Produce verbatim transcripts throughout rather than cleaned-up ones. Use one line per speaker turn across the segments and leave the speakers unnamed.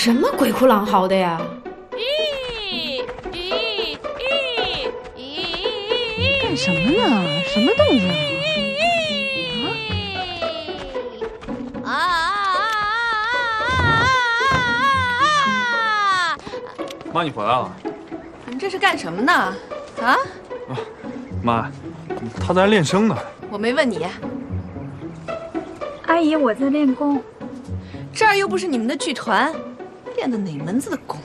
什么鬼哭狼嚎的呀？
咦咦咦咦！
干什么呢？什么动静
啊？啊！
妈，你回来了。
你这是干什么呢？啊？
啊，妈，他在练声呢。
我没问你。
阿姨，我在练功。
这儿又不是你们的剧团，练的哪门子的功？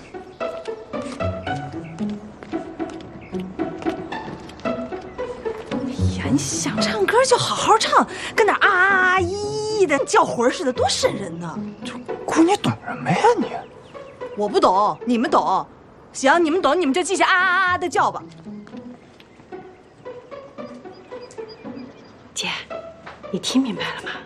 哎呀，你想唱歌就好好唱，跟那啊啊啊咦咦的叫魂似的，多瘆人呢！
姑，你懂什么呀你？
我不懂，你们懂。行，你们懂，你们就继续啊啊啊的叫吧。
姐，你听明白了吗？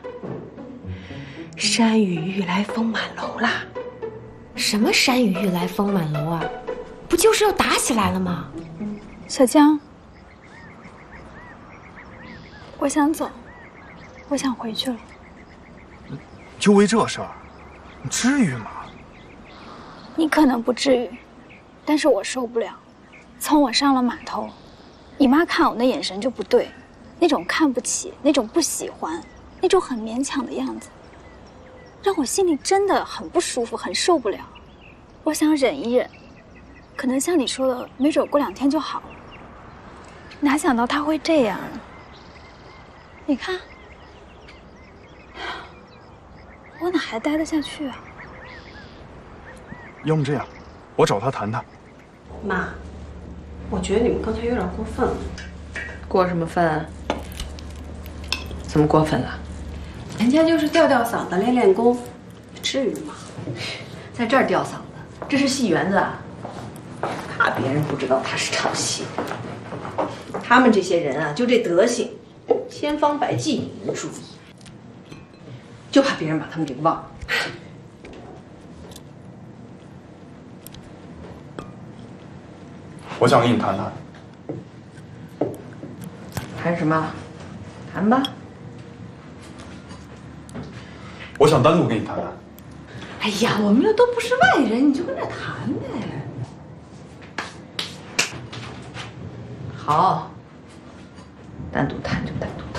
山雨欲来风满楼啦！
什么山雨欲来风满楼啊？不就是要打起来了吗？
小江，我想走，我想回去了。
就为这事儿，你至于吗？
你可能不至于，但是我受不了。从我上了码头，你妈看我那眼神就不对，那种看不起，那种不喜欢，那种很勉强的样子，让我心里真的很不舒服，很受不了。我想忍一忍，可能像你说的，没准过两天就好了。哪想到他会这样呢？你看，我哪还待得下去啊？
要么这样，我找他谈谈。
妈，我觉得你们刚才有点过分了。
过什么分啊？怎么过分了？
人家就是吊吊嗓子练练功，至于吗？
在这儿吊嗓子，这是戏园子啊！怕别人不知道他是唱戏。他们这些人啊，就这德行，千方百计引人注意，就怕别人把他们给忘了。
我想跟你谈谈。
谈什么？谈吧。
我想单独跟你谈谈。
哎呀，我们这都不是外人，你就跟这谈呗。好，单独谈就